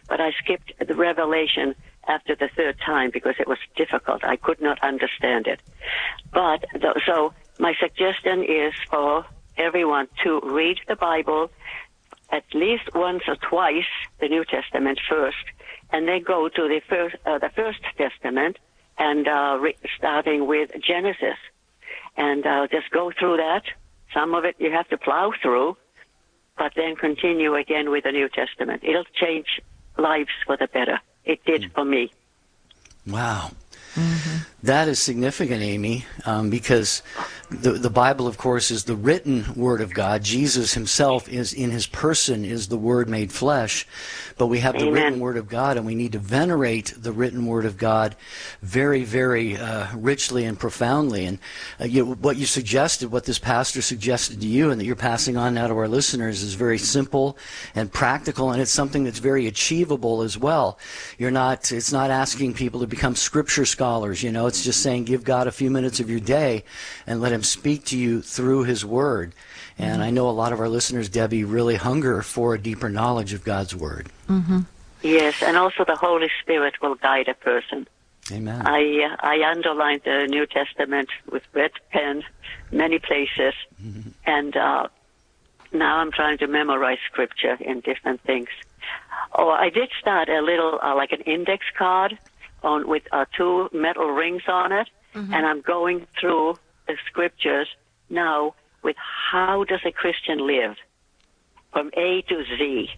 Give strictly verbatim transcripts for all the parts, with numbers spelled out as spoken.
but I skipped the Revelation after the third time because it was difficult. I could not understand it. But th- so my suggestion is for everyone to read the Bible at least once or twice, the New Testament first, and then go to the first, uh, the First Testament, and uh, re- starting with Genesis, and uh, just go through that. Some of it you have to plow through, but then continue again with the New Testament. It'll change lives for the better. It did for me. Wow. Mm-hmm. That is significant, Amy, um, because the the Bible, of course, is the written Word of God. Jesus himself is, in his person, is the Word made flesh. But we have Amen. The written Word of God, and we need to venerate the written Word of God very, very uh, richly and profoundly. And uh, you, what you suggested, what this pastor suggested to you and that you're passing on now to our listeners is very simple and practical, and it's something that's very achievable as well. You're not, it's not asking people to become Scripture scholars, you know. It's just saying give God a few minutes of your day and let him speak to you through his Word. And I know a lot of our listeners, Debbie, really hunger for a deeper knowledge of God's Word. Mm-hmm. Yes, and also the Holy Spirit will guide a person. Amen. I uh, I underlined the New Testament with red pen many places, mm-hmm. and uh, now I'm trying to memorize Scripture in different things. Oh, I did start a little, uh, like an index card on with uh, two metal rings on it, mm-hmm. and I'm going through the Scriptures now with how does a Christian live from A to Z.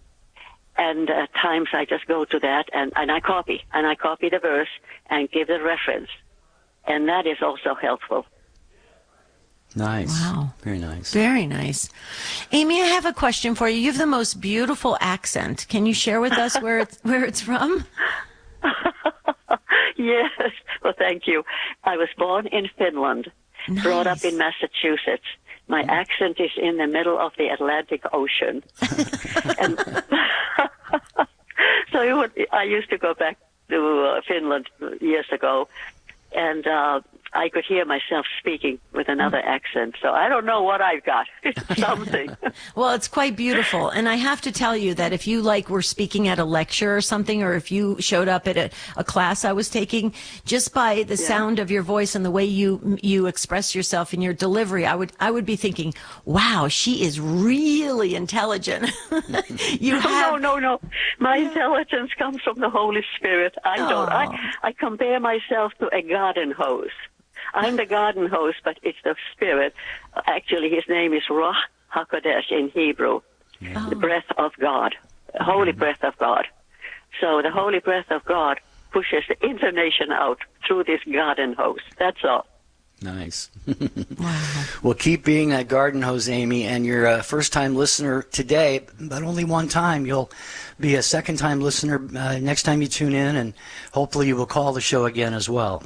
And at times I just go to that and, and I copy, and I copy the verse and give the reference. And that is also helpful. Nice. Wow. Very nice. Very nice. Amy, I have a question for you. You have the most beautiful accent. Can you share with us where it's, where it's from? Yes. Well, thank you. I was born in Finland, nice. Brought up in Massachusetts. My mm. accent is in the middle of the Atlantic Ocean. and so it would, I used to go back to uh, Finland years ago, and uh, I could hear myself speaking with another accent. So I don't know what I've got. It's something. Well, it's quite beautiful. And I have to tell you that if you like were speaking at a lecture or something, or if you showed up at a, a class I was taking, just by the yeah. sound of your voice and the way you you express yourself in your delivery, I would I would be thinking, wow, she is really intelligent. you have... No, no, no. My intelligence comes from the Holy Spirit. I don't. I, I compare myself to a garden hose. I'm the garden hose, but it's the Spirit. Actually, his name is Ruach HaKodesh in Hebrew, yeah. the breath of God, the holy mm-hmm. breath of God. So the holy breath of God pushes the information out through this garden hose. That's all. Nice. Wow. Well, keep being that garden hose, Amy, and you're a first-time listener today, but only one time. You'll be a second-time listener uh, next time you tune in, and hopefully you will call the show again as well.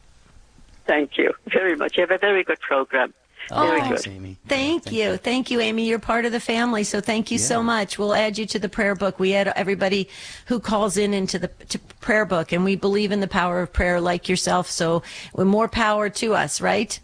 Thank you very much. You have a very good program. Oh, very thanks, good. Amy. Thank, thank you. you. Thank you, Amy. You're part of the family, so thank you yeah. so much. We'll add you to the prayer book. We add everybody who calls in into the to prayer book, and we believe in the power of prayer like yourself, so more power to us, right?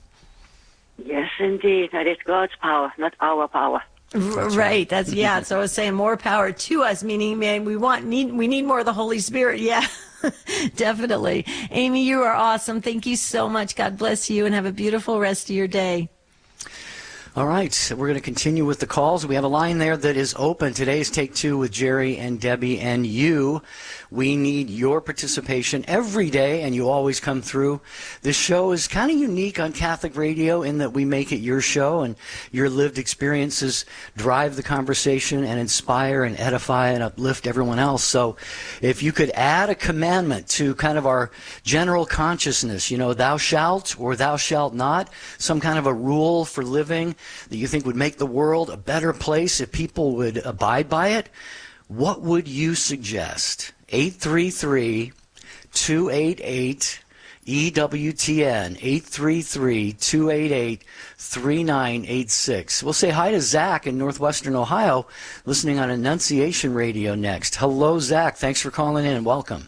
Yes, indeed. That is God's power, not our power. That's right. That's yeah. So I was saying more power to us, meaning, man, we want need we need more of the Holy Spirit. Yeah, definitely. Amy, you are awesome. Thank you so much. God bless you, and have a beautiful rest of your day. All right, so we're going to continue with the calls. We have a line there that is open. Today's Take Two with Jerry and Debbie and you. We need your participation every day, and you always come through. This show is kind of unique on Catholic Radio in that we make it your show, and your lived experiences drive the conversation and inspire and edify and uplift everyone else. So if you could add a commandment to kind of our general consciousness, you know, thou shalt or thou shalt not, some kind of a rule for living that you think would make the world a better place if people would abide by it, what would you suggest? eight three three, two eight eight, E W T N, eight three three, two eight eight, three nine eight six. We'll say hi to Zach in Northwestern Ohio, listening on Annunciation Radio next. Hello, Zach. Thanks for calling in and welcome.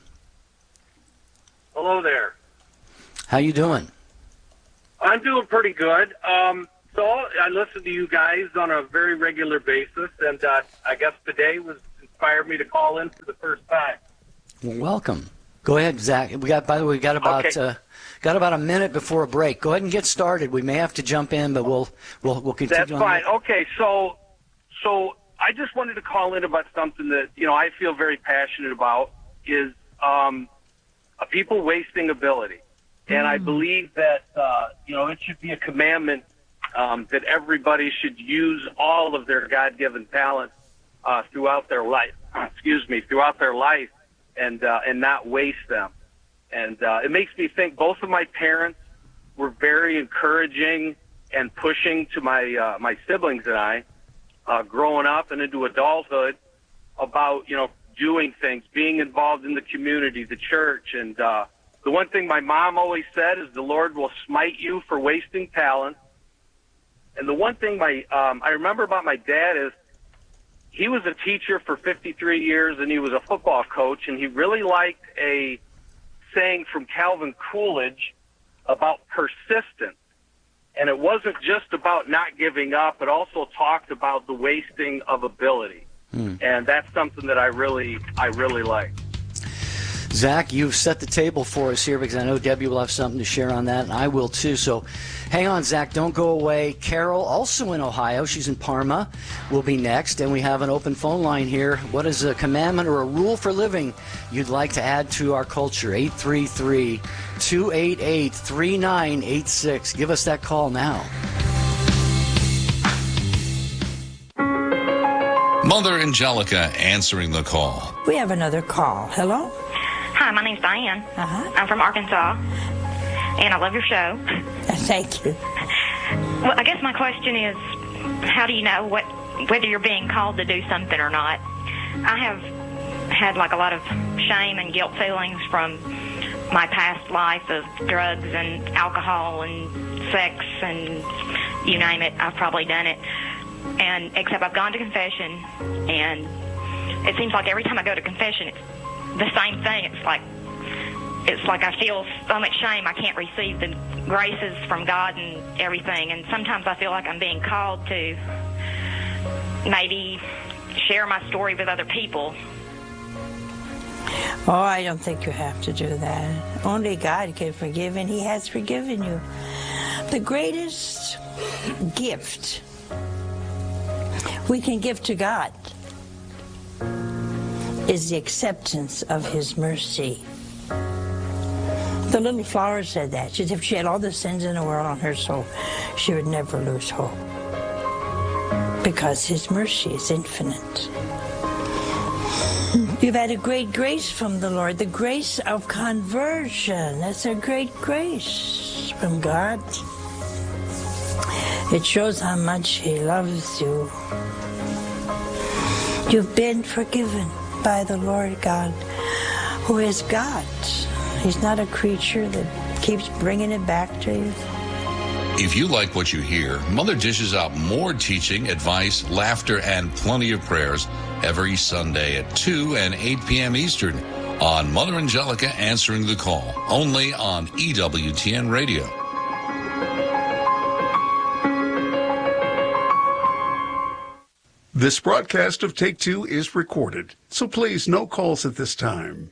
Hello there. How you doing? I'm doing pretty good. Um, so I listen to you guys on a very regular basis, and uh, I guess today was inspired me to call in for the first time. Well, welcome. Go ahead, Zach. We got, by the way, we got about Okay. uh, got about a minute before a break. Go ahead and get started. We may have to jump in, but we'll we'll we'll continue. That's on fine. that. Okay, so so I just wanted to call in about something that, you know, I feel very passionate about is um, a people wasting ability. And I believe that, uh, you know, it should be a commandment um, that everybody should use all of their God-given talents uh, throughout their life, excuse me, throughout their life and uh, and not waste them. And uh, it makes me think both of my parents were very encouraging and pushing to my uh, my siblings and I, uh, growing up and into adulthood, about, you know, doing things, being involved in the community, the church. And uh, the one thing my mom always said is the Lord will smite you for wasting talent. And the one thing my um, I remember about my dad is he was a teacher for fifty-three years, and he was a football coach, and he really liked a saying from Calvin Coolidge about persistence. And it wasn't just about not giving up, it also talked about the wasting of ability. Hmm. And that's something that I really, I really like. Zach, you've set the table for us here because I know Debbie will have something to share on that, and I will too. So hang on, Zach, don't go away. Carol, also in Ohio, she's in Parma, will be next. And we have an open phone line here. What is a commandment or a rule for living you'd like to add to our culture? eight three three, two eight eight, three nine eight six. Give us that call now. Mother Angelica answering the call. We have another call. Hello? Hi, my name's Diane. Uh-huh. I'm from Arkansas, and I love your show. Thank you. Well, I guess my question is, how do you know what whether you're being called to do something or not? I have had like a lot of shame and guilt feelings from my past life of drugs and alcohol and sex and you name it. I've probably done it. And except I've gone to confession, and it seems like every time I go to confession, it's the same thing. It's like it's like I feel so much shame. I can't receive the graces from God and everything. And sometimes I feel like I'm being called to maybe share my story with other people. Oh, I don't think you have to do that. Only God can forgive, and He has forgiven you. The greatest gift we can give to God is the acceptance of His mercy. The little flower said that. She said if she had all the sins in the world on her soul, she would never lose hope. Because His mercy is infinite. You've had a great grace from the Lord, the grace of conversion. That's a great grace from God. It shows how much He loves you. You've been forgiven by the Lord God, who is God. He's not a creature that keeps bringing it back to you. If you like what you hear, Mother dishes out more teaching, advice, laughter, and plenty of prayers every Sunday at two and eight p.m. Eastern on Mother Angelica Answering the Call, only on E W T N Radio. This broadcast of Take Two is recorded, so please no calls at this time.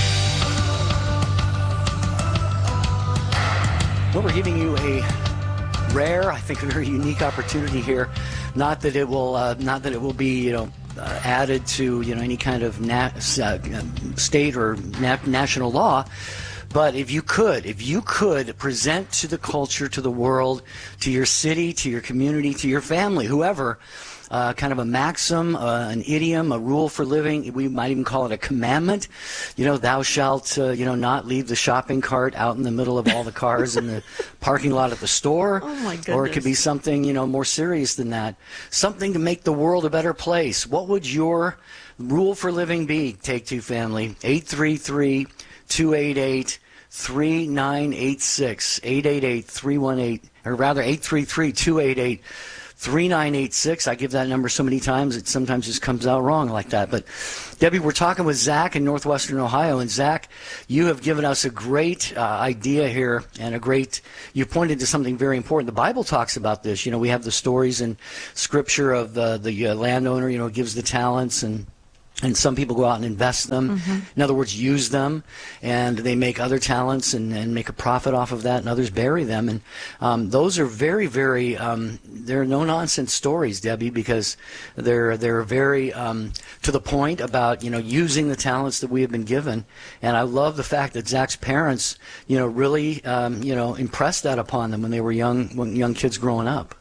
Well, we're giving you a rare, I think, a very unique opportunity here. Not that it will, uh, not that it will be, you know, uh, added to, you know, any kind of na- uh, state or na- national law. But if you could, if you could present to the culture, to the world, to your city, to your community, to your family, whoever, uh, kind of a maxim, uh, an idiom, a rule for living. We might even call it a commandment. You know, thou shalt, uh, you know, not leave the shopping cart out in the middle of all the cars in the parking lot at the store. Oh, my goodness. Or it could be something, you know, more serious than that. Something to make the world a better place. What would your rule for living be, Take Two family? eight three three, two eight eight, three nine eight six. eight eight eight, three one eight, or rather eight three three, two eight eight, three nine eight six. I give that number so many times it sometimes just comes out wrong like that. But Debbie, we're talking with Zach in Northwestern Ohio, and Zach, you have given us a great uh, idea here, and a great, you pointed to something very important. The Bible talks about this. You know, we have the stories in Scripture of the, the uh, landowner, you know, gives the talents and And some people go out and invest them. Mm-hmm. In other words, use them, and they make other talents and, and make a profit off of that, and others bury them. And um, those are very, very, um, they're no-nonsense stories, Debbie, because they're they're very um, to the point about, you know, using the talents that we have been given. And I love the fact that Zach's parents, you know, really, um, you know, impressed that upon them when they were young, when young kids growing up.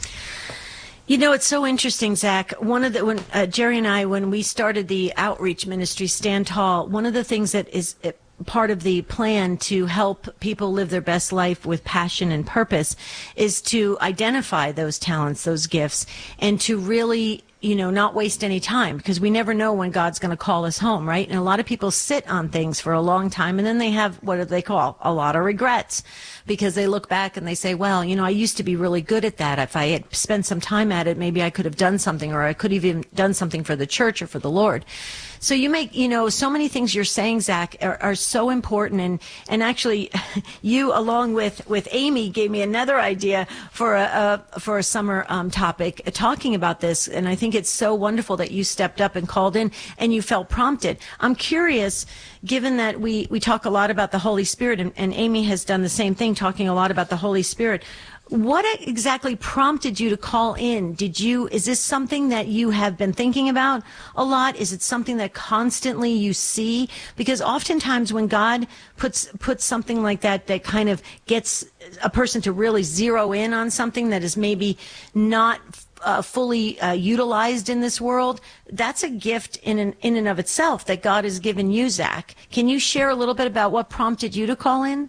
You know, it's so interesting, Zach. One of the when uh, Jerry and I, when we started the outreach ministry, Stand Tall, one of the things that is uh, part of the plan to help people live their best life with passion and purpose is to identify those talents, those gifts, and to really, you know, not waste any time, because we never know when God's going to call us home, right? And a lot of people sit on things for a long time, and then they have, what do they call, a lot of regrets, because they look back and they say, well, you know, I used to be really good at that. If I had spent some time at it, maybe I could have done something, or I could have even done something for the church or for the Lord. So you make, you know, so many things you're saying, Zach, are, are so important. And, and actually, you, along with, with Amy, gave me another idea for a, a for a summer um, topic, uh, talking about this. And I think it's so wonderful that you stepped up and called in and you felt prompted. I'm curious, given that we, we talk a lot about the Holy Spirit, and, and Amy has done the same thing, talking a lot about the Holy Spirit. What exactly prompted you to call in? Did you, is this something that you have been thinking about a lot? Is it something that constantly you see? Because oftentimes when God puts, puts something like that, that kind of gets a person to really zero in on something that is maybe not uh, fully uh, utilized in this world, that's a gift in an, in and of itself that God has given you, Zach. Can you share a little bit about what prompted you to call in?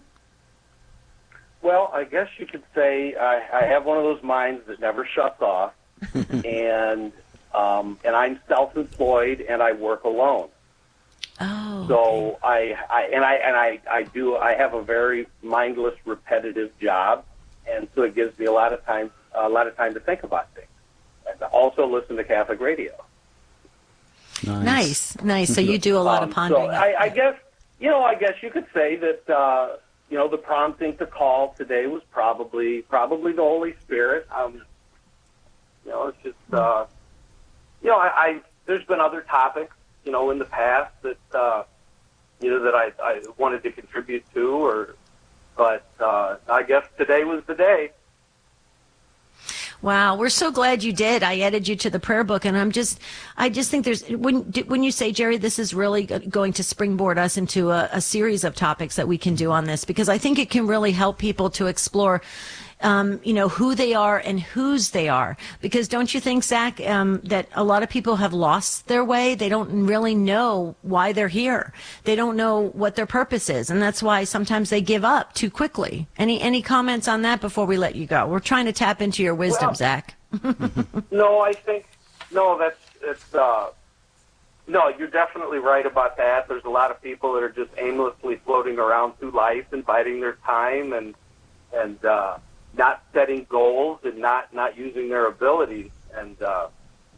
Well, I guess you could say I, I have one of those minds that never shuts off, and um, and I'm self-employed and I work alone. Oh. So I, I and I and I, I do I have a very mindless, repetitive job, and so it gives me a lot of time a lot of time to think about things. And I also listen to Catholic radio. Nice, nice. nice. So you do a lot um, of pondering. So I, I guess you know I guess you could say that. Uh, You know, the prompting to call today was probably probably the Holy Spirit. Um, you know, it's just, uh, you know, I, I there's been other topics, you know, in the past that, uh, you know, that I, I wanted to contribute to, or, but uh, I guess today was the day. Wow, we're so glad you did. I added you to the prayer book, and I'm just, I just think there's, when when you say, Jerry, this is really going to springboard us into a, a series of topics that we can do on this, because I think it can really help people to explore, um, you know, who they are and whose they are. Because don't you think, Zach, um, that a lot of people have lost their way? They don't really know why they're here. They don't know what their purpose is, and that's why sometimes they give up too quickly. Any any comments on that before we let you go? We're trying to tap into your wisdom, well, Zach. no, I think no. That's it's. Uh, no, you're definitely right about that. There's a lot of people that are just aimlessly floating around through life and biding their time, and and. Uh, not setting goals and not, not using their abilities. And, uh,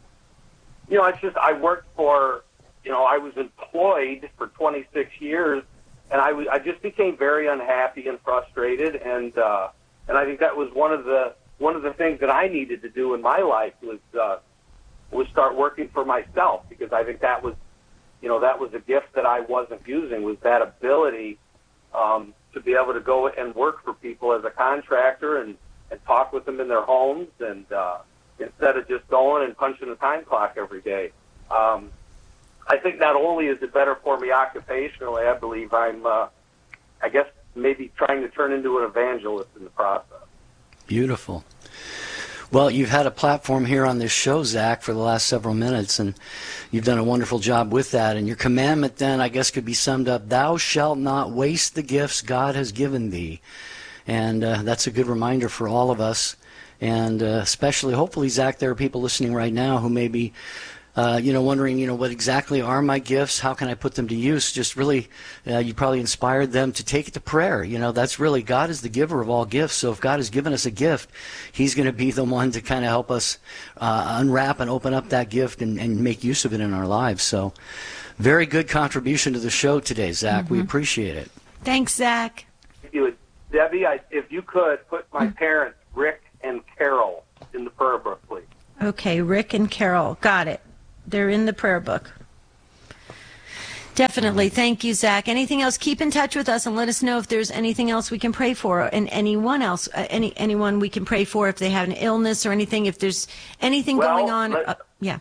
you know, it's just, I worked for, you know, I was employed for twenty-six years, and I was, I just became very unhappy and frustrated. And, uh, and I think that was one of the, one of the things that I needed to do in my life was, uh, was start working for myself, because I think that was, you know, that was a gift that I wasn't using, was that ability, um, to be able to go and work for people as a contractor and, and talk with them in their homes, and uh, instead of just going and punching the time clock every day. Um, I think not only is it better for me occupationally, I believe I'm, uh, I guess, maybe trying to turn into an evangelist in the process. Beautiful. Well, you've had a platform here on this show, Zach, for the last several minutes, and you've done a wonderful job with that. And your commandment then, I guess, could be summed up: thou shalt not waste the gifts God has given thee. And uh, that's a good reminder for all of us. And uh, especially, hopefully, Zach, there are people listening right now who may be Uh, you know, wondering, you know, what exactly are my gifts? How can I put them to use? Just really, uh, you probably inspired them to take it to prayer. You know, that's really, God is the giver of all gifts. So if God has given us a gift, He's going to be the one to kind of help us uh, unwrap and open up that gift and, and make use of it in our lives. So very good contribution to the show today, Zach. Mm-hmm. We appreciate it. Thanks, Zach. If you would, Debbie, I, if you could, put my mm-hmm. parents, Rick and Carol, in the prayer book, please. Okay, Rick and Carol. Got it. They're in the prayer book. Definitely. Thank you, Zach. Anything else? Keep in touch with us and let us know if there's anything else we can pray for, and anyone else, uh, any anyone we can pray for if they have an illness or anything. If there's anything well, going on, uh, yeah.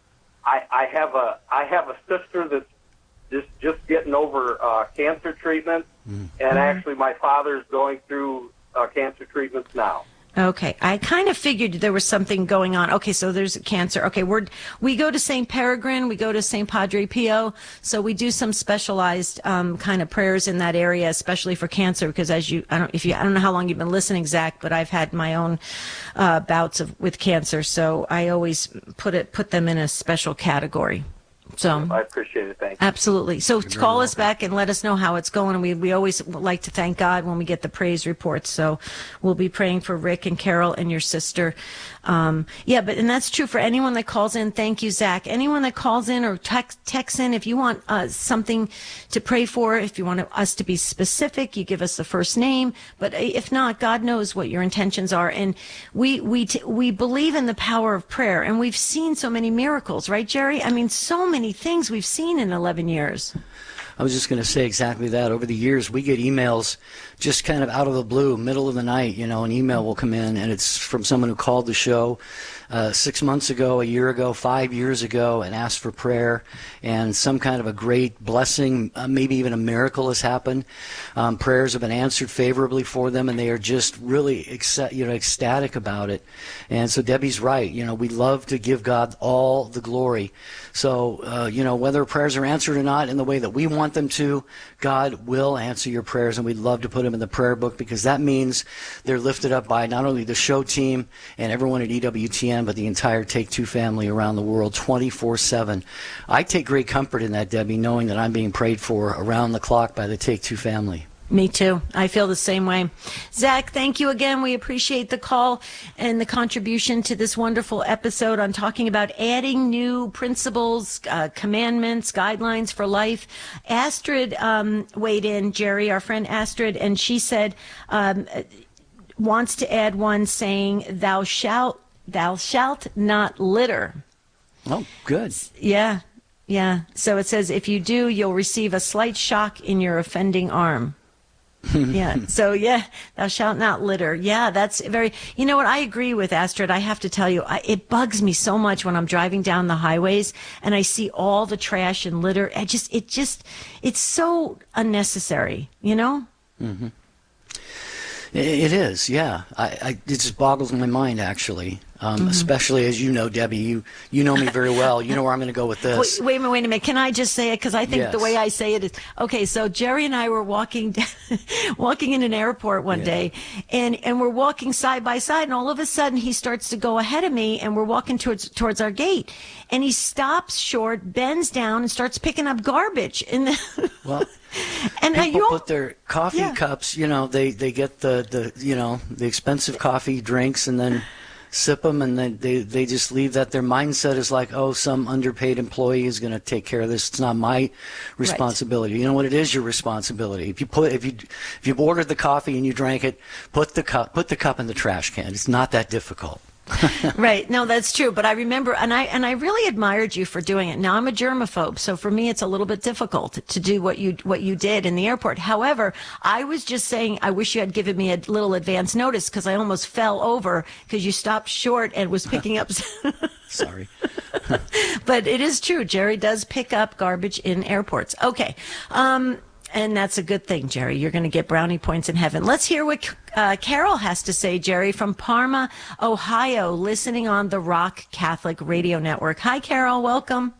I, I have a I have a sister that's just just getting over uh, cancer treatment, mm. and mm-hmm. actually my father's going through uh, cancer treatments now. Okay, I kind of figured there was something going on. Okay, so there's cancer. Okay, we're we go to Saint Peregrine, we go to Saint Padre Pio, so we do some specialized um, kind of prayers in that area, especially for cancer. Because as you, I don't if you, I don't know how long you've been listening, Zach, but I've had my own uh, bouts of with cancer, so I always put it put them in a special category. So I appreciate it. Thank you. Absolutely. So You're call us back and let us know how it's going. And we, we always like to thank God when we get the praise reports. So we'll be praying for Rick and Carol and your sister. Um, yeah, but and that's true for anyone that calls in. Thank you, Zach. Anyone that calls in or text, texts in, if you want uh, something to pray for, if you want us to be specific, you give us the first name. But if not, God knows what your intentions are. And we we t- we believe in the power of prayer. And we've seen so many miracles, right, Jerry? I mean, so many things we've seen in eleven years. I was just going to say exactly that. Over the years, we get emails just kind of out of the blue, middle of the night, you know, an email will come in, and it's from someone who called the show uh, six months ago, a year ago, five years ago, and asked for prayer, and some kind of a great blessing, uh, maybe even a miracle has happened. Um, prayers have been answered favorably for them, and they are just really ec- you know, ecstatic about it. And so Debbie's right. You know, we love to give God all the glory. So, uh, you know, whether prayers are answered or not in the way that we want them to, God will answer your prayers, and we'd love to put them in the prayer book, because that means they're lifted up by not only the show team and everyone at E W T N, but the entire Take Two family around the world, twenty-four seven. I take great comfort in that, Debbie, knowing that I'm being prayed for around the clock by the Take Two family. Me too. I feel the same way. Zach, thank you again. We appreciate the call and the contribution to this wonderful episode on talking about adding new principles, uh, commandments, guidelines for life. Astrid um, weighed in, Jerry, our friend Astrid, and she said, um, wants to add one saying, thou shalt, thou shalt not litter. Oh, good. Yeah. Yeah. So it says, if you do, you'll receive a slight shock in your offending arm. Yeah. So, yeah, thou shalt not litter. Yeah, that's very, you know what? I agree with Astrid. I have to tell you, I, it bugs me so much when I'm driving down the highways and I see all the trash and litter. I just, it just, it's so unnecessary, you know? Mm-hmm. It is, yeah. I, I, it just boggles my mind, actually. Um, mm-hmm. Especially as you know, Debbie, you you know me very well. You know where I'm going to go with this. Wait, wait a minute, wait a minute. Can I just say it? Because I think yes. the way I say it is okay. So Jerry and I were walking, down, walking in an airport one yeah. day, and and we're walking side by side, and all of a sudden he starts to go ahead of me, and we're walking towards towards our gate, and he stops short, bends down, and starts picking up garbage. In the well. And people you put their coffee yeah. cups, you know, they, they get the, the, you know, the expensive coffee drinks and then sip them, and then they, they just leave that. Their mindset is like, oh, some underpaid employee is going to take care of this. It's not my responsibility. Right. You know what? It is your responsibility. If you put, if you, if you ordered the coffee and you drank it, put the cup, put the cup in the trash can. It's not that difficult. Right. No, that's true. But I remember, and I and I really admired you for doing it. Now I'm a germaphobe, so for me it's a little bit difficult to do what you what you did in the airport. However, I was just saying, I wish you had given me a little advance notice, because I almost fell over because you stopped short and was picking up. Sorry. But it is true. Jerry does pick up garbage in airports. Okay. Um, And that's a good thing, Jerry. You're going to get brownie points in heaven. Let's hear what uh, Carol has to say, Jerry, from Parma, Ohio, listening on the Rock Catholic Radio Network. Hi, Carol. Welcome.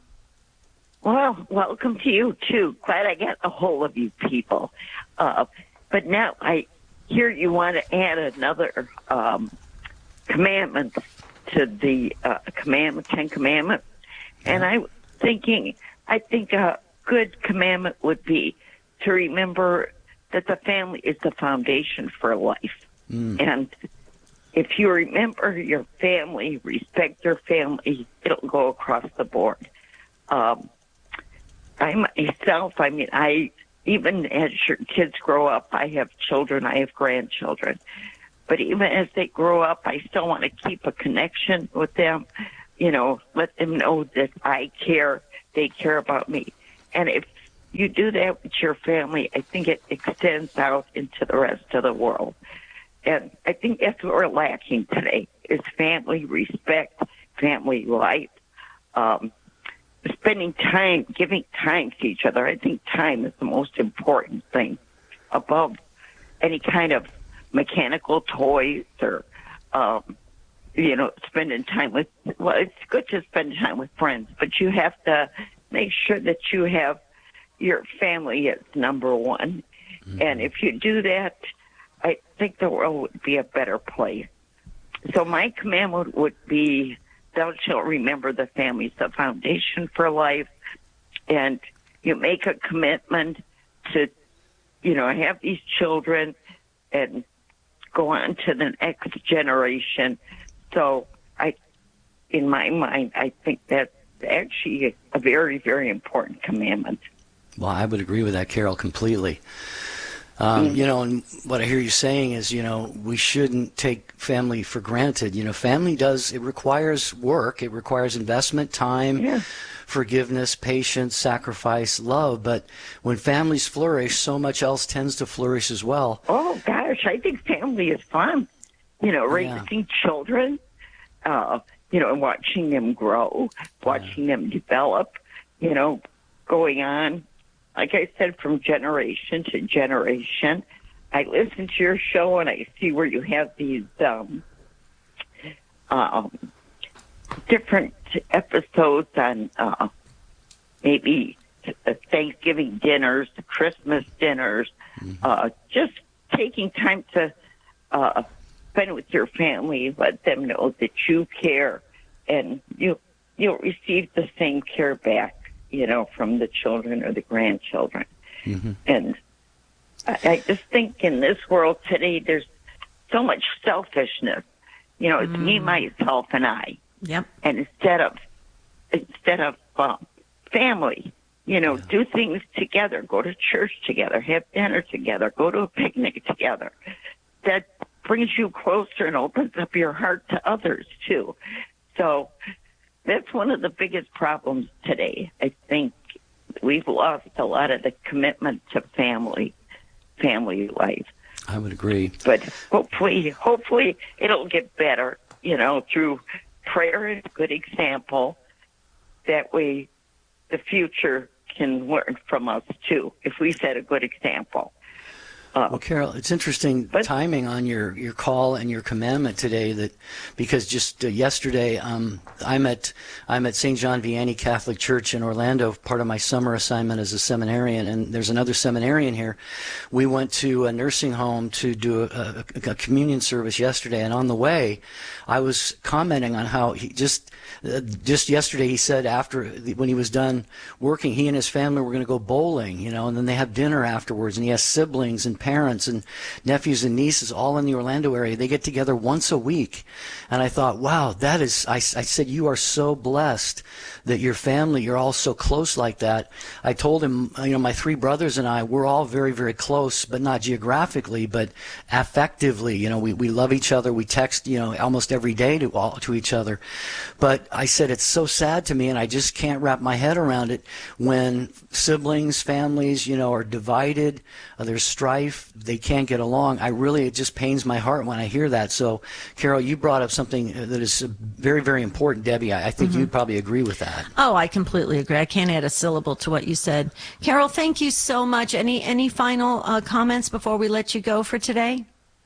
Well, welcome to you, too. Glad I got a hold of you people. Uh, but now I hear you want to add another um, commandment to the uh, commandment, Ten Commandments. And I'm thinking, I think a good commandment would be to remember that the family is the foundation for life. Mm. And if you remember your family, respect your family, it'll go across the board. Um, I myself, I mean, I, even as your kids grow up, I have children, I have grandchildren. But even as they grow up, I still want to keep a connection with them, you know, let them know that I care, they care about me. And if you do that with your family, I think it extends out into the rest of the world. And I think that's what we're lacking today is family respect, family life, um, spending time, giving time to each other. I think time is the most important thing above any kind of mechanical toys or, um, you know, spending time with, well, it's good to spend time with friends, but you have to make sure that you have your family as number one. Mm-hmm. And if you do that, I think the world would be a better place. So my commandment would be, thou shalt remember the family is the foundation for life. And you make a commitment to, you know, have these children and go on to the next generation. So I, in my mind, I think that's actually a very, very important commandment. Well, I would agree with that, Carol, completely. Um, mm-hmm. You know, and what I hear you saying is, you know, we shouldn't take family for granted. You know, family does, it requires work. It requires investment, time, yeah. forgiveness, patience, sacrifice, love. But when families flourish, so much else tends to flourish as well. Oh, gosh, I think family is fun. You know, raising yeah. children, uh, you know, watching them grow, watching yeah. them develop, you know, going on. Like I said, from generation to generation, I listen to your show and I see where you have these um, um, different episodes on uh, maybe Thanksgiving dinners, Christmas dinners, mm-hmm. uh, just taking time to uh, spend with your family, let them know that you care, and you, you'll receive the same care back, you know, from the children or the grandchildren. Mm-hmm. And I, I just think in this world today, there's so much selfishness. You know, it's mm. me, myself, and I. Yep. And instead of instead of um, family, you know, yeah. do things together, go to church together, have dinner together, go to a picnic together. That brings you closer and opens up your heart to others too. So that's one of the biggest problems today. I think we've lost a lot of the commitment to family, family life. I would agree. But hopefully, hopefully it'll get better, you know, through prayer and a good example. That way the future can learn from us too, if we set a good example. Uh, well, Carol, it's interesting but, timing on your, your call and your commandment today. That because just uh, yesterday, um, I'm at I'm at Saint John Vianney Catholic Church in Orlando, part of my summer assignment as a seminarian, and there's another seminarian here. We went to a nursing home to do a, a, a communion service yesterday, and on the way, I was commenting on how he just uh, just yesterday he said after when he was done working, he and his family were going to go bowling, you know, and then they have dinner afterwards, and he has siblings and parents and nephews and nieces all in the Orlando area. They get together once a week. And I thought, wow, that is, I, I said, you are so blessed that your family, you're all so close like that. I told him, you know, my three brothers and I, we're all very, very close, but not geographically, but affectively. You know, we, we love each other. We text, you know, almost every day to all, to each other. But I said, it's so sad to me, and I just can't wrap my head around it when siblings, families, you know, are divided, uh, there's strife, they can't get along. I really, it just pains my heart when I hear that. So, Carol, you brought up something that is very, very important, Debbie. I, I think mm-hmm. you'd probably agree with that. Oh, I completely agree. I can't add a syllable to what you said. Carol, thank you so much. Any any final uh, comments before we let you go for today?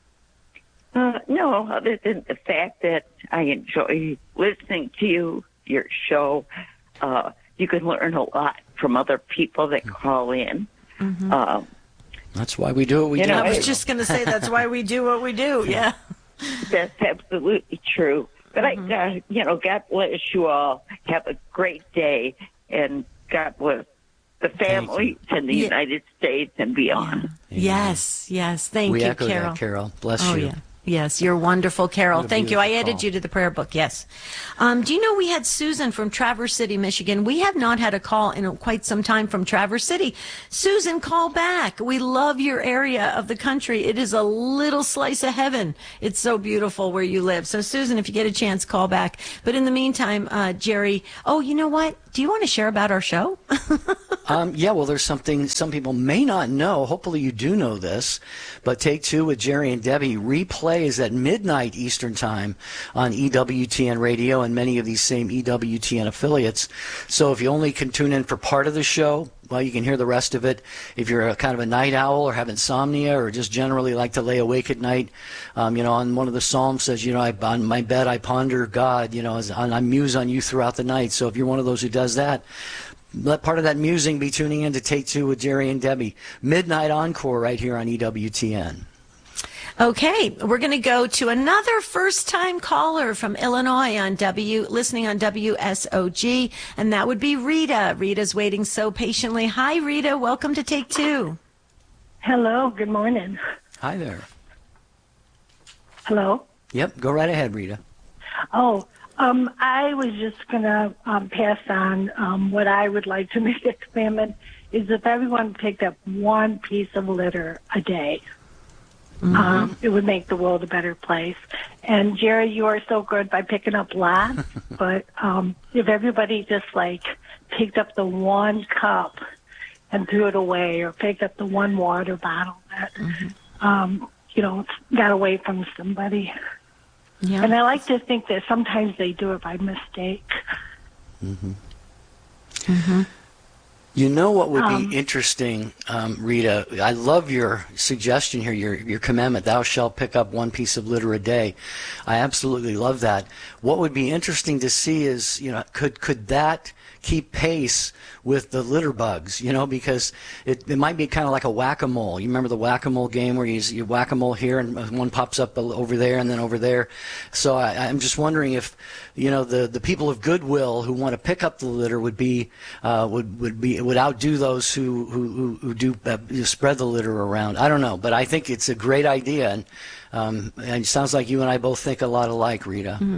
Uh, no, other than the fact that I enjoy listening to you, your show. Uh, you can learn a lot from other people that call in. Mm-hmm. Um, That's why we do what we you do. Know, I was just going to say that's why we do what we do. Yeah, that's absolutely true. But mm-hmm. I, uh, you know, God bless you all. Have a great day, and God bless the families in the yeah. United States and beyond. Yeah. Yes, yes. Thank we you, echo Carol. That, Carol. Bless oh, you. Yeah. Yes, you're wonderful, Carol. What a Thank you. I beautiful added call. you to the prayer book, yes. Um, do you know we had Susan from Traverse City, Michigan? We have not had a call in quite some time from Traverse City. Susan, call back. We love your area of the country. It is a little slice of heaven. It's so beautiful where you live. So, Susan, if you get a chance, call back. But in the meantime, uh, Jerry, oh, you know what? Do you want to share about our show? Um, yeah, well, there's something some people may not know. Hopefully you do know this. But Take Two with Jerry and Debbie replays at midnight Eastern Time on E W T N Radio and many of these same E W T N affiliates. So if you only can tune in for part of the show, well, you can hear the rest of it. If you're a kind of a night owl or have insomnia or just generally like to lay awake at night, um, you know, on one of the Psalms says, you know, I, on my bed I ponder God, you know, as, I muse on you throughout the night. So if you're one of those who does that, let part of that musing be tuning in to Take Two with Jerry and Debbie. Midnight Encore right here on E W T N. Okay, we're going to go to another first-time caller from Illinois on W, listening on W S O G, and that would be Rita. Rita's waiting so patiently. Hi, Rita. Welcome to Take Two. Hello. Good morning. Hi there. Hello. Yep, go right ahead, Rita. Oh, um, I was just going to um, pass on um, what I would like to make a commandment is if everyone picked up one piece of litter a day. Mm-hmm. Um, it would make the world a better place. And Jerry, you are so good by picking up lots, but um, if everybody just like picked up the one cup and threw it away, or picked up the one water bottle that mm-hmm. um, you know got away from somebody. Yeah. And I like to think that sometimes they do it by mistake. Mm-hmm. Mm-hmm. You know what would Um, be interesting, um, Rita? I love your suggestion here, your your commandment, thou shalt pick up one piece of litter a day. I absolutely love that. What would be interesting to see is, you know, could could that keep pace with the litter bugs, you know, because it, it might be kind of like a whack-a-mole. You remember the whack-a-mole game where you, you whack-a-mole here and one pops up over there and then over there. So I, I'm just wondering if, you know, the, the people of goodwill who want to pick up the litter would be uh, would would be would outdo those who who, who do uh, spread the litter around. I don't know, but I think it's a great idea, and, um, and it sounds like you and I both think a lot alike, Rita. Mm-hmm.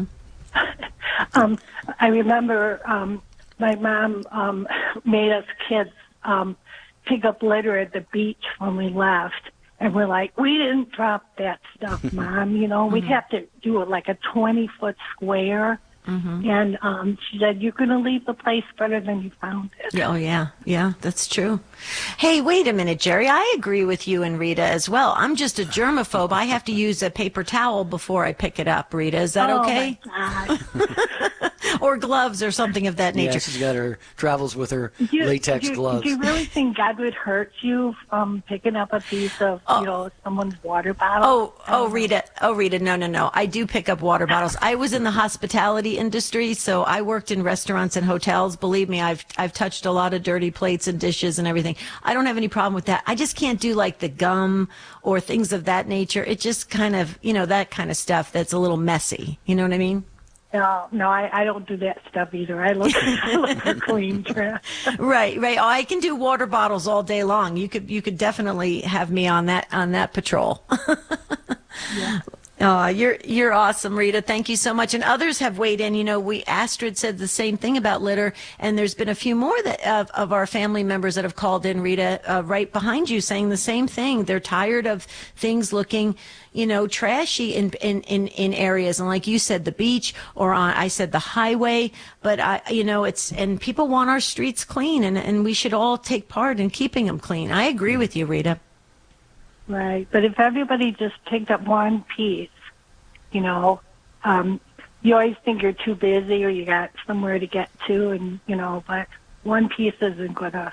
um, I remember. Um, My mom um, made us kids um, pick up litter at the beach when we left. And we're like, we didn't drop that stuff, Mom. You know, mm-hmm. we'd have to do it like a twenty-foot square. Mm-hmm. And um, she said, you're going to leave the place better than you found it. Oh, yeah. Yeah, that's true. Hey, wait a minute, Jerry. I agree with you and Rita as well. I'm just a germaphobe. I have to use a paper towel before I pick it up, Rita. Is that oh, okay? My God. Or gloves or something of that nature. Yeah, she's got her travels with her you, latex you, gloves. Do you really think God would hurt you from picking up a piece of, oh. you know, someone's water bottle? Oh, oh, Rita. Oh, Rita. No, no, no. I do pick up water bottles. I was in the hospitality industry, so I worked in restaurants and hotels. Believe me, I've I've touched a lot of dirty plates and dishes and everything. I don't have any problem with that. I just can't do like the gum or things of that nature. It just kind of, you know, that kind of stuff that's a little messy. You know what I mean? No, no, I, I don't do that stuff either. I look, I look for clean trash. Right, right. Oh, I can do water bottles all day long. You could, you could definitely have me on that, on that patrol. Yeah. Oh, you're you're awesome, Rita. Thank you so much. And others have weighed in. You know, we Astrid said the same thing about litter, and there's been a few more that of, of our family members that have called in, Rita, uh, right behind you, saying the same thing. They're tired of things looking, you know, trashy in in in, in areas, and like you said, the beach, or on, I said the highway. But I, you know, it's and people want our streets clean, and and we should all take part in keeping them clean. I agree with you, Rita. Right, but if everybody just picked up one piece, you know, um, you always think you're too busy or you got somewhere to get to, and you know, but one piece isn't gonna.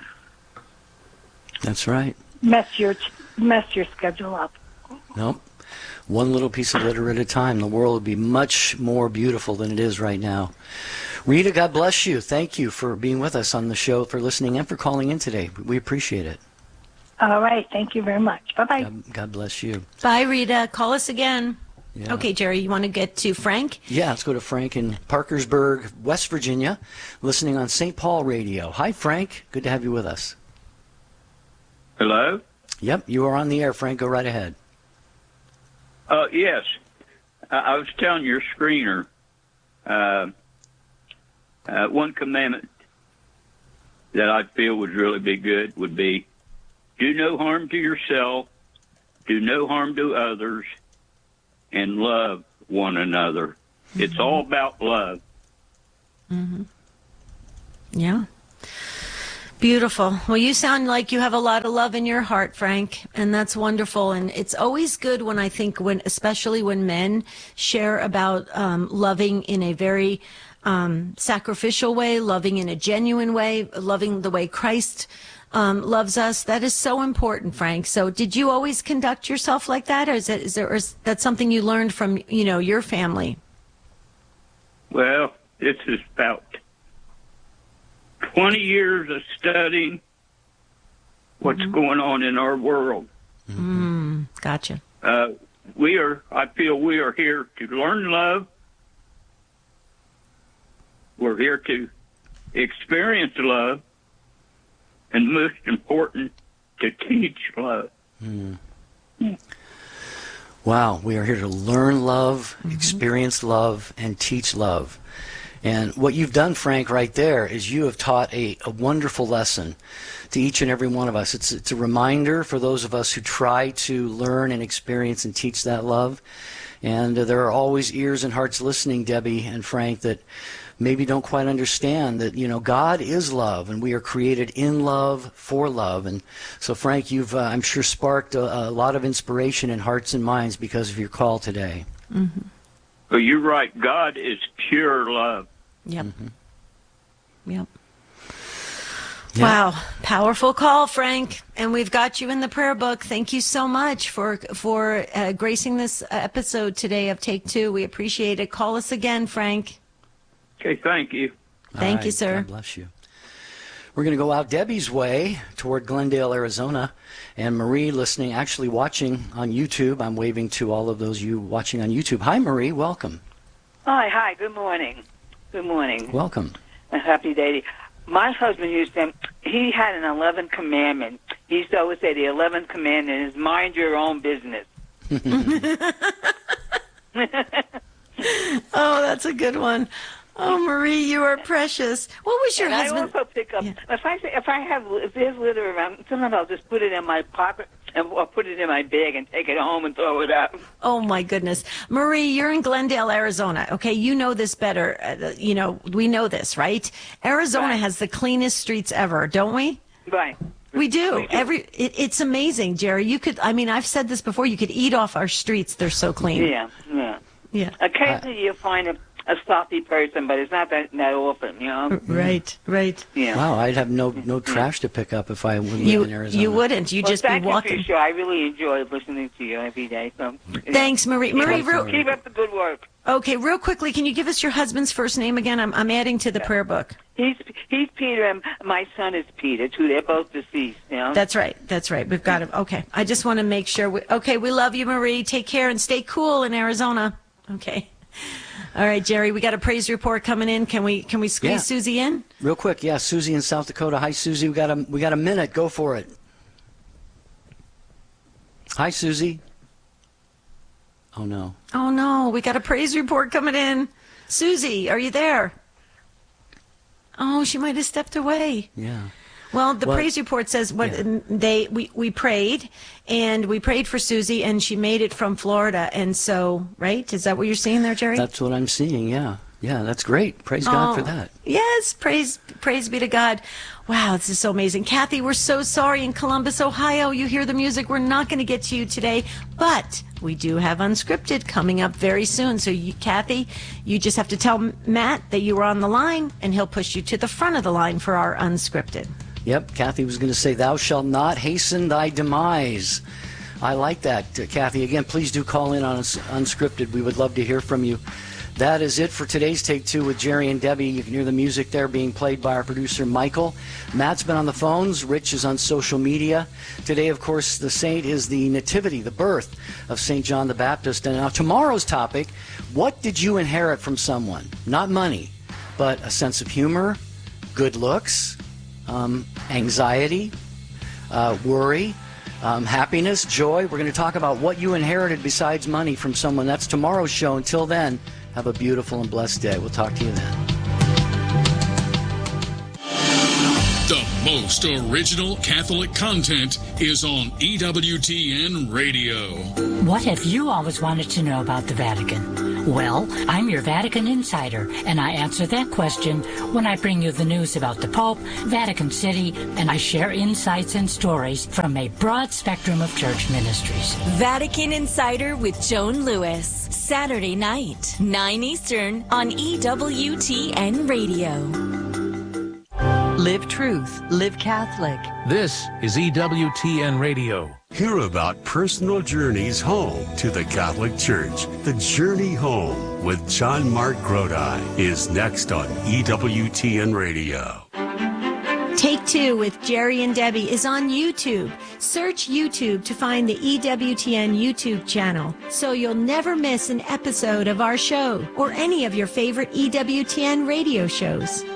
That's right. Mess your mess your schedule up. Nope. One little piece of litter at a time. The world would be much more beautiful than it is right now. Rita, God bless you. Thank you for being with us on the show, for listening, and for calling in today. We appreciate it. All right. Thank you very much. Bye-bye. God, God bless you. Bye, Rita. Call us again. Yeah. Okay, Jerry, you want to get to Frank? Yeah, let's go to Frank in Parkersburg, West Virginia, listening on Saint Paul Radio. Hi, Frank. Good to have you with us. Hello? Yep, you are on the air, Frank. Go right ahead. Uh, yes. I, I was telling your screener, uh, uh, one commandment that I feel would really be good would be, do no harm to yourself, do no harm to others, and love one another. Mm-hmm. It's all about love. Mm-hmm. Yeah. Beautiful. Well, you sound like you have a lot of love in your heart, Frank, and that's wonderful. And it's always good when I think when, especially when men share about um, loving in a very um, sacrificial way, loving in a genuine way, loving the way Christ um, loves us. That is so important, Frank. So, did you always conduct yourself like that, or is it is there or is that something you learned from you know your family? Well, this is about twenty years of studying what's mm-hmm. going on in our world. Mm-hmm. Mm, gotcha. Uh, we are, I feel we are here to learn love. We're here to experience love. And most important, to teach love. Mm. Mm. Wow, we are here to learn love, mm-hmm. experience love, and teach love. And what you've done, Frank, right there is you have taught a, a wonderful lesson to each and every one of us. It's, it's a reminder for those of us who try to learn and experience and teach that love. And uh, there are always ears and hearts listening, Debbie and Frank, that maybe don't quite understand that, you know, God is love, and we are created in love for love. And so, Frank, you've, uh, I'm sure, sparked a, a lot of inspiration in hearts and minds because of your call today. Mm-hmm. Well, you're right. God is pure love. Yep. Mm-hmm. Yep. Yeah. Wow. Powerful call, Frank. And we've got you in the prayer book. Thank you so much for for uh, gracing this episode today of Take Two. We appreciate it. Call us again, Frank. Okay, thank you. Thank right, you, sir. God bless you. We're going to go out Debbie's way toward Glendale, Arizona. And Marie listening, actually watching on YouTube. I'm waving to all of those you watching on YouTube. Hi, Marie. Welcome. Hi, hi. Good morning. Good morning. Welcome. A happy day. My husband used to, he had an eleventh commandment. He used to always say the eleventh commandment is mind your own business. Oh, that's a good one. Oh, Marie, you are precious. What was your and husband? I also pick up, yeah. if I if I have, if there's litter around, sometimes I'll just put it in my pocket and or put it in my bag and take it home and throw it out. Oh, my goodness. Marie, you're in Glendale, Arizona. Okay, you know this better. Uh, you know, we know this, right? Arizona right. has the cleanest streets ever, don't we? Right. We do. We do. Every it, it's amazing, Jerry. You could, I mean, I've said this before, you could eat off our streets. They're so clean. Yeah, yeah. Yeah. Occasionally uh, you'll find a a sloppy person, but it's not that, that often, you know? Right, right. Yeah. Wow, I'd have no no trash to pick up if I lived you, in Arizona. You wouldn't. You'd well, just be walking. Thank you for your show. I really enjoy listening to you every day. So Thanks, Marie. Marie, real, keep up the good work. Okay, real quickly, can you give us your husband's first name again? I'm, I'm adding to the yeah. prayer book. He's he's Peter, and my son is Peter, too. They're both deceased, you know? That's right. That's right. We've got him. Okay. I just want to make sure. We, okay, we love you, Marie. Take care and stay cool in Arizona. Okay. All right, Jerry, we got a praise report coming in. Can we can we squeeze yeah. Susie in? Real quick, yeah, Susie in South Dakota. Hi, Susie. We got a we got a minute. Go for it. Hi, Susie. Oh no. Oh no, we got a praise report coming in. Susie, are you there? Oh, she might have stepped away. Yeah. Well, the well, praise report says what yeah. they we, we prayed, and we prayed for Susie, and she made it from Florida, and so right, is that what you're seeing there, Jerry? That's what I'm seeing. Yeah, yeah, that's great. Praise oh, God for that. Yes, praise praise be to God. Wow, this is so amazing, Kathy. We're so sorry in Columbus, Ohio. You hear the music. We're not going to get to you today, but we do have Unscripted coming up very soon. So, you, Kathy, you just have to tell Matt that you were on the line, and he'll push you to the front of the line for our Unscripted. Yep, Kathy was going to say, thou shalt not hasten thy demise. I like that, uh, Kathy. Again, please do call in on us, Unscripted. We would love to hear from you. That is it for today's Take Two with Jerry and Debbie. You can hear the music there being played by our producer, Michael. Matt's been on the phones. Rich is on social media. Today, of course, the saint is the nativity, the birth of Saint John the Baptist. And now tomorrow's topic, what did you inherit from someone? Not money, but a sense of humor, good looks, Um, anxiety, uh, worry, um, happiness, joy. We're going to talk about what you inherited besides money from someone. That's tomorrow's show. Until then, have a beautiful and blessed day. We'll talk to you then. The most original Catholic content is on E W T N Radio. What have you always wanted to know about the Vatican? Well, I'm your Vatican insider, and I answer that question when I bring you the news about the Pope, Vatican City, and I share insights and stories from a broad spectrum of church ministries. Vatican Insider with Joan Lewis, Saturday night, nine Eastern on E W T N Radio. Live truth, live Catholic. This is E W T N Radio. Hear about personal journeys home to the Catholic Church. The Journey Home with John Mark Grodi is next on E W T N Radio. Take Two with Jerry and Debbie is on YouTube. Search YouTube to find the E W T N YouTube channel so you'll never miss an episode of our show or any of your favorite E W T N radio shows.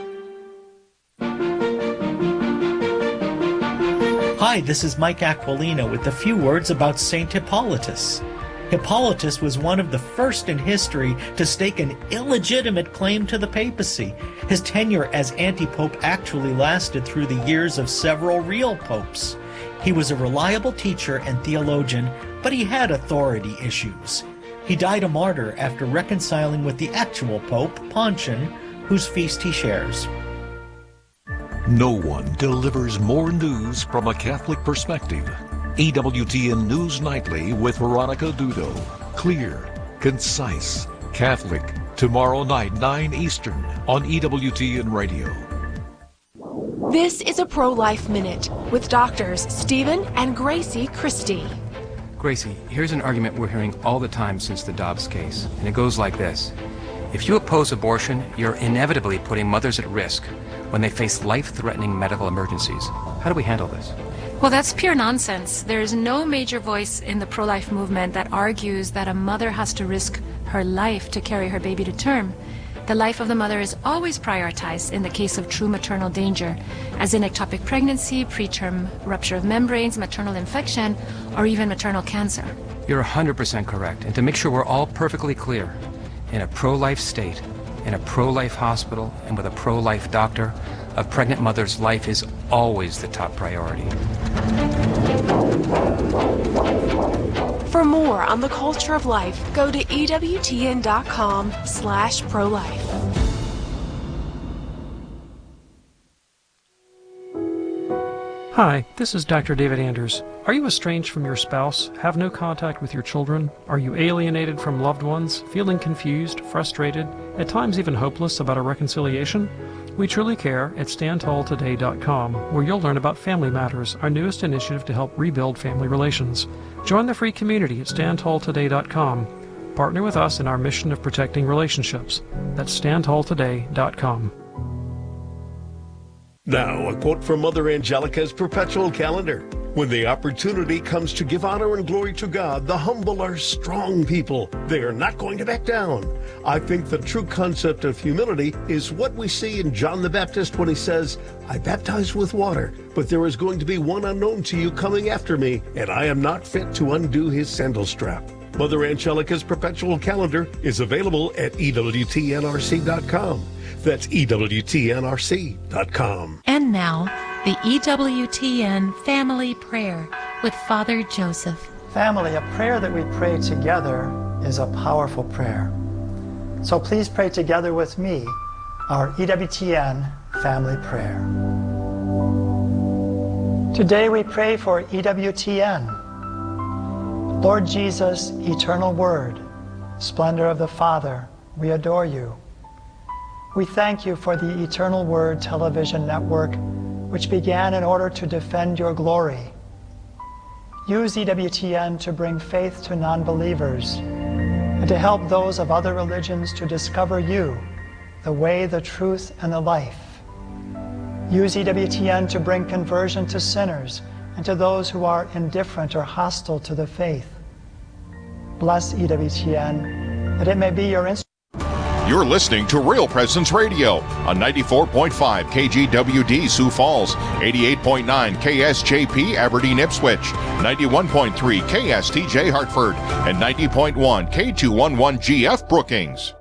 Hi, this is Mike Aquilino with a few words about Saint Hippolytus. Hippolytus was one of the first in history to stake an illegitimate claim to the papacy. His tenure as anti-pope actually lasted through the years of several real popes. He was a reliable teacher and theologian, but he had authority issues. He died a martyr after reconciling with the actual pope, Pontian, whose feast he shares. No one delivers more news from a Catholic perspective. E W T N News Nightly with Veronica Dudo. Clear, concise, Catholic. Tomorrow night, nine Eastern on E W T N Radio. This is a Pro-Life Minute with doctors Stephen and Gracie Christie. Gracie, here's an argument we're hearing all the time since the Dobbs case, and it goes like this. If you oppose abortion, you're inevitably putting mothers at risk when they face life-threatening medical emergencies. How do we handle this? Well, that's pure nonsense. There is no major voice in the pro-life movement that argues that a mother has to risk her life to carry her baby to term. The life of the mother is always prioritized in the case of true maternal danger, as in ectopic pregnancy, preterm rupture of membranes, maternal infection, or even maternal cancer. You're one hundred percent correct. And to make sure we're all perfectly clear, in a pro-life state, in a pro-life hospital, and with a pro-life doctor, a pregnant mother's life is always the top priority. For more on the culture of life, go to E W T N dot com slash pro-life. Hi, this is Doctor David Anders. Are you estranged from your spouse, have no contact with your children? Are you alienated from loved ones, feeling confused, frustrated, at times even hopeless about a reconciliation? We truly care at stand tall today dot com, where you'll learn about Family Matters, our newest initiative to help rebuild family relations. Join the free community at stand tall today dot com. Partner with us in our mission of protecting relationships. That's stand tall today dot com. Now, a quote from Mother Angelica's perpetual calendar. When the opportunity comes to give honor and glory to God, the humble are strong people. They are not going to back down. I think the true concept of humility is what we see in John the Baptist when he says, I baptize with water, but there is going to be one unknown to you coming after me, and I am not fit to undo his sandal strap. Mother Angelica's perpetual calendar is available at E W T N R C dot com. That's E W T N R C dot com. And now, the E W T N Family Prayer with Father Joseph. Family, a prayer that we pray together is a powerful prayer. So please pray together with me our E W T N Family Prayer. Today we pray for E W T N. Lord Jesus, eternal Word, splendor of the Father, we adore you. We thank you for the Eternal Word television network, which began in order to defend your glory. Use E W T N to bring faith to non-believers and to help those of other religions to discover you, the way, the truth, and the life. Use E W T N to bring conversion to sinners and to those who are indifferent or hostile to the faith. Bless E W T N, that it may be your instrument. You're listening to Real Presence Radio on ninety-four point five K G W D Sioux Falls, eighty-eight point nine K S J P Aberdeen Ipswich, ninety-one point three K S T J Hartford, and ninety point one K two eleven G F Brookings.